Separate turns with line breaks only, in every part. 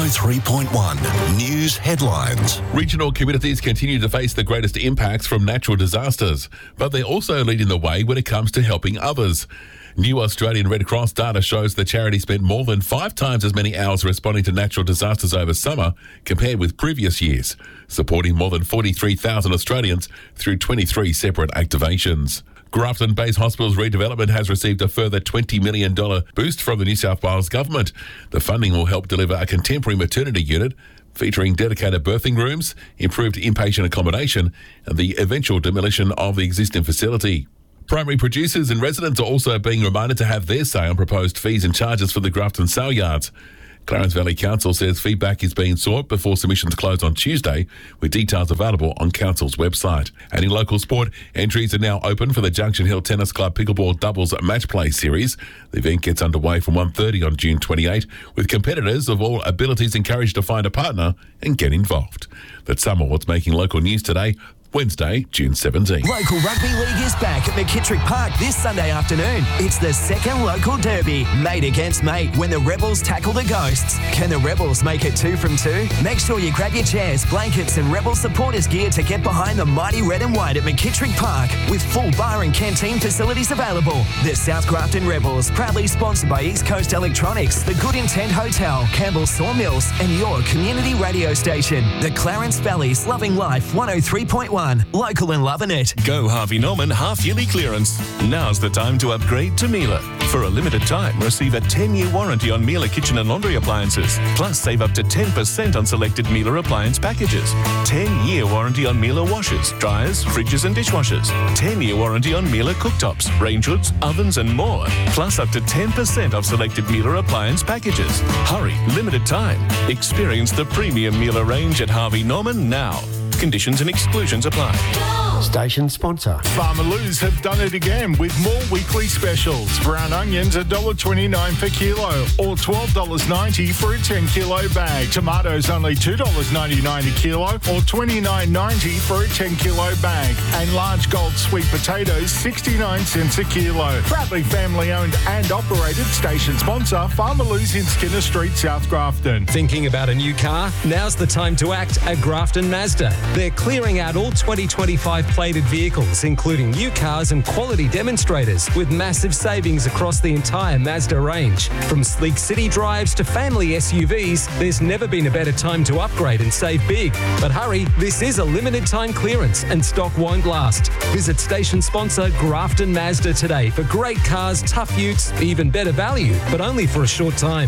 103.1 News Headlines.
Regional communities continue to face the greatest impacts from natural disasters, but they're also leading the way when it comes to helping others. New Australian Red Cross data shows the charity spent more than 5 times as many hours responding to natural disasters over summer compared with previous years, supporting more than 43,000 Australians through 23 separate activations. Grafton Base Hospital's redevelopment has received a further $20 million boost from the New South Wales government. The funding will help deliver a contemporary maternity unit featuring dedicated birthing rooms, improved inpatient accommodation, and the eventual demolition of the existing facility. Primary producers and residents are also being reminded to have their say on proposed fees and charges for the Grafton sale yards. Clarence Valley Council says feedback is being sought before submissions close on Tuesday, with details available on Council's website. And in local sport, entries are now open for the Junction Hill Tennis Club Pickleball Doubles Match Play Series. The event gets underway from 1:30 on June 28, with competitors of all abilities encouraged to find a partner and get involved. That's some of what's making local news today, Wednesday, June 17.
Local Rugby League is back at McKittrick Park this Sunday afternoon. It's the second local derby, mate against mate, when the Rebels tackle the Ghosts. Can the Rebels make it 2 from 2? Make sure you grab your chairs, blankets and Rebel supporters gear to get behind the mighty red and white at McKittrick Park, with full bar and canteen facilities available. The South Grafton Rebels, proudly sponsored by East Coast Electronics, the Good Intent Hotel, Campbell Sawmills and your community radio station. The Clarence Valley's Loving Life 103.1. Local and loving it.
Go Harvey Norman half-yearly clearance. Now's the time to upgrade to Miele. For a limited time, receive a 10-year warranty on Miele kitchen and laundry appliances. Plus, save up to 10% on selected Miele appliance packages. 10-year warranty on Miele washers, dryers, fridges and dishwashers. 10-year warranty on Miele cooktops, range hoods, ovens and more. Plus, up to 10% off selected Miele appliance packages. Hurry, limited time. Experience the premium Miele range at Harvey Norman now. Conditions and exclusions apply.
Station sponsor.
Farmer Lou's have done it again with more weekly specials. Brown onions $1.29 per kilo or $12.90 for a 10 kilo bag. Tomatoes only $2.99 a kilo or $29.90 for a 10 kilo bag. And large gold sweet potatoes 69 cents a kilo. Proudly family owned and operated. Station sponsor Farmer Lou's in Skinner Street, South Grafton.
Thinking about a new car? Now's the time to act at Grafton Mazda. They're clearing out all 2025 plated vehicles, including new cars and quality demonstrators, with massive savings across the entire Mazda range. From sleek city drives to family SUVs, there's never been a better time to upgrade and save big. But hurry, this is a limited time clearance and stock won't last. Visit station sponsor Grafton Mazda today for great cars, tough utes, even better value, but only for a short time.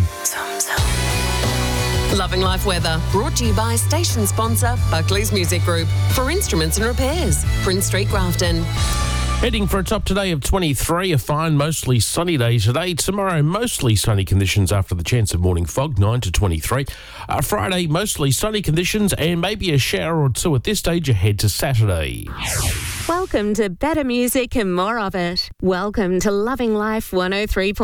Loving Life weather, brought to you by station sponsor Buckley's Music Group for instruments and repairs, Prince Street, Grafton.
Heading for a top today of 23, a fine, mostly sunny day today. Tomorrow, mostly sunny conditions after the chance of morning fog, 9 to 23. Friday, mostly sunny conditions and maybe a shower or two at this stage ahead to Saturday.
Welcome to better music and more of it. Welcome to Loving Life 103.